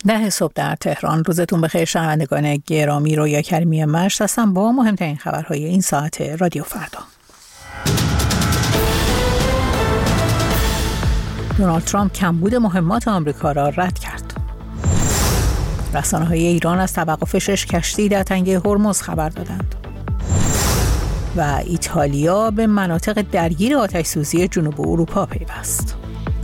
ده صبح در تهران. روزتون بخیر شنوندگان گرامی. رویا کریمی مشت هستم با مهمترین خبرهای این ساعت رادیو فردا. دونالد ترامپ کمبود مهمات آمریکا را رد کرد. رسانه‌های ایران از توقف 6 کشتی در تنگه هرمز خبر دادند. و ایتالیا به مناطق درگیر آتش‌سوزی جنوب اروپا پیوست.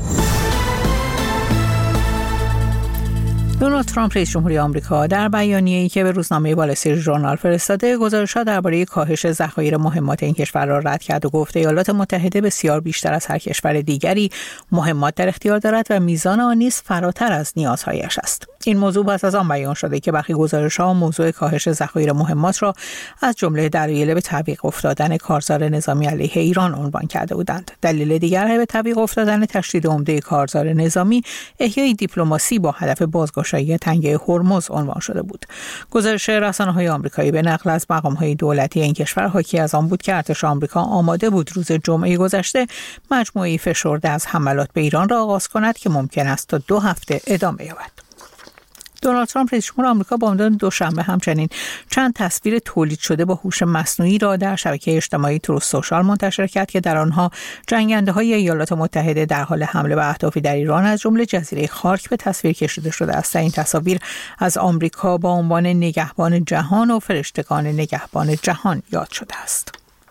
دونالد ترامپ رئیس جمهوری آمریکا در بیانیه‌ای که به روزنامه وال استریت ژورنال فرستاده، گزارش‌ها درباره کاهش ذخایر مهمات این کشور را رد کرد و گفت ایالات متحده بسیار بیشتر از هر کشور دیگری مهمات در اختیار دارد و میزان آن نیز فراتر از نیازهایش است. این موضوع پس از آن بیان شده که برخی گزارش‌ها موضوع کاهش ذخایر مهمات را از جمله دلایل به تعویق افتادن کارزار نظامی علیه ایران عنوان کرده بودند. دلیل دیگر به تعویق افتادن تشدید عمده کارزار نظامی احیای دیپلماسی با هدف بازگشایی تنگه هرمز عنوان شده بود. گزارش رسانه‌های آمریکایی به نقل از مقام‌های دولتی این کشور حاکی از آن بود که ارتش آمریکا آماده بود روز جمعه گذشته مجموعه‌ای فشرده از حملات به ایران را آغاز کند که ممکن است تا 2 هفته ادامه یابد. دونالد ترامپ رئیس جمهور آمریکا بامداد دوشنبه همچنین چند تصویر تولید شده با هوش مصنوعی را در شبکه اجتماعی تروث سوشال منتشر کرد که در آنها جنگنده‌های ایالات متحده در حال حمله به اهدافی در ایران از جمله جزیره خارک به تصویر کشیده شده است. این تصاویر از آمریکا با عنوان نگهبان جهان و فرشتگان نگهبان جهان یاد شده است.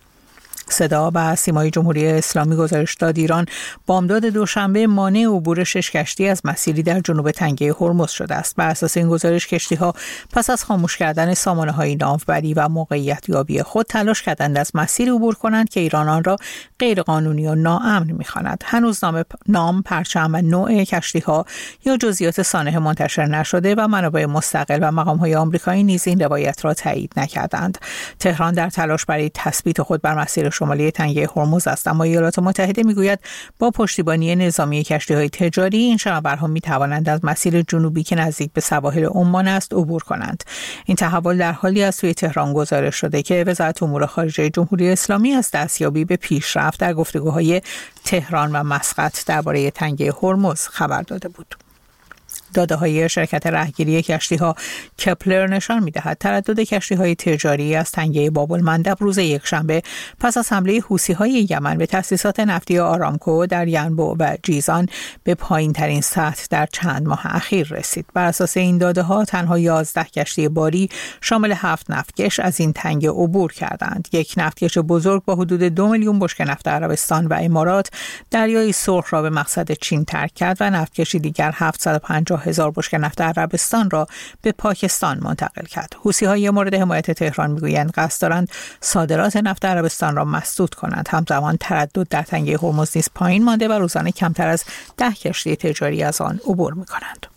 صدا و سیمای جمهوری اسلامی گزارش داد ایران بامداد دوشنبه مانع عبور 6 کشتی از مسیری در جنوب تنگه هرمز شده است. بر اساس این گزارش کشتی‌ها پس از خاموش کردن سامانه‌های ناوبری و موقعیت یابی خود تلاش کردند از مسیر عبور کنند که ایران آن را غیرقانونی و ناامن می‌خواند. هنوز نام، پرچم و نوع کشتی‌ها یا جزئیات سانحه منتشر نشده و منابع مستقل و مقام‌های آمریکایی نیز این روایت را تایید نکردند. تهران در تلاش برای تثبیت خود بر مسیر شمالی تنگه هرمز است، اما ایالات متحده میگوید با پشتیبانی نظامی کشتی‌های تجاری این شناورها میتوانند از مسیر جنوبی که نزدیک به سواحل عمان است عبور کنند. این تحول در حالی از سوی تهران گزارش شده که وزارت امور خارجه جمهوری اسلامی از دستیابی به پیشرفت در گفتگوهای تهران و مسقط درباره تنگه هرمز خبر داده بود. داده‌های شرکت رهگیری کشتی‌ها کپلر نشان می‌دهد تردد کشتی‌های تجاری از تنگه باب‌المندب روز یکشنبه پس از حمله حوثی‌های یمن به تأسیسات نفتی آرامکو در ینبع و جیزان به پایین‌ترین سطح در چند ماه اخیر رسید. بر اساس این داده‌ها تنها 11 کشتی باری شامل 7 نفتکش از این تنگه عبور کردند. یک نفتکش بزرگ با حدود 2 میلیون بشکه نفت عربستان و امارات دریای سرخ را به مقصد چین ترک کرد و نفتکشی دیگر 750,000 بشکه نفت عربستان را به پاکستان منتقل کرد. حوثی‌های مورد حمایت تهران میگویند قصد دارند صادرات نفت عربستان را مسدود کنند. همزمان تردد در تنگه هرمز نیز پایین مانده و روزانه کمتر از 10 کشتی تجاری از آن عبور می‌کنند.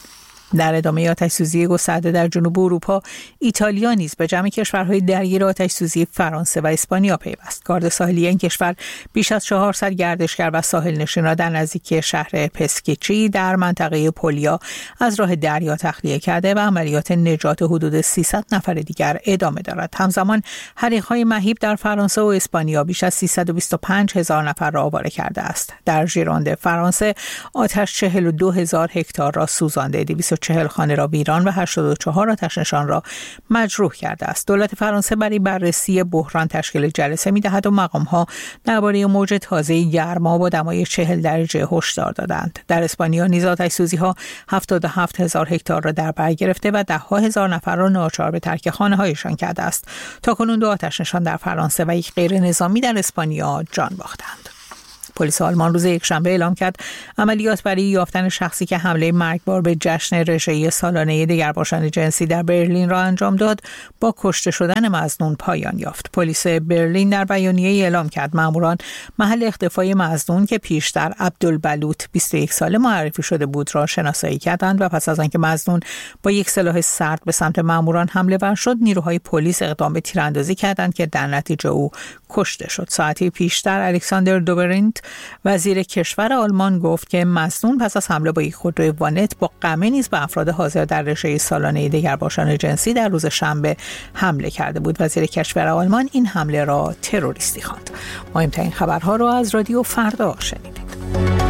در ادامه آتش‌سوزی گسترده در جنوب اروپا، ایتالیا نیز به جمع کشورهای درگیر آتش‌سوزی فرانسه و اسپانیا پیوست. گارد ساحلی این کشور بیش از 400 گردشگر و ساحل نشین را در نزدیکی شهر پسکیچی در منطقه پولیا از راه دریا تخلیه کرده و عملیات نجات حدود 300 نفر دیگر ادامه دارد. همزمان حریق‌های مهیب در فرانسه و اسپانیا بیش از 325,000 نفر را آواره کرده است. در ژیروند فرانسه آتش 42,000 هکتار را سوزانده، 240 خانه را ویران و 84 آتش‌نشان را مجروح کرده است. دولت فرانسه برای بررسی بحران تشکیل جلسه می‌دهد و مقام‌ها درباره موج تازه گرما با دمای 40 درجه هشدار دادند. در اسپانیا نیز آتش‌سوزی‌ها 77,000 هکتار را در بر گرفته و 10,000 نفر را ناچار به ترک خانه‌هایشان کرده است. تاکنون 2 آتش‌نشان در فرانسه و یک غیر نظامی در اسپانیا جان باختند. پلیس آلمان روز یکشنبه اعلام کرد عملیات برای یافتن شخصی که حمله مرگبار به جشن رژه سالانه دگرباشان جنسی در برلین را انجام داد با کشته شدن مظنون پایان یافت. پلیس برلین در بیانیه‌ای اعلام کرد ماموران محل اختفای مظنون که پیشتر عبدالبلوط 21 ساله معرفی شده بود را شناسایی کردند و پس از آنکه مظنون با یک سلاح سرد به سمت ماموران حمله ور شد، نیروهای پلیس اقدام به تیراندازی کردند که در نتیجه او کشته شد. ساعتی پیشتر الکساندر دوبرینت وزیر کشور آلمان گفت که مظنون پس از حمله با یک خودروی وانت با قمه نیز به افراد حاضر در رژه سالانه دگرباشان جنسی در روز شنبه حمله کرده بود. وزیر کشور آلمان این حمله را تروریستی خواند. مهمترین خبرها را از رادیو فردا شنیدید.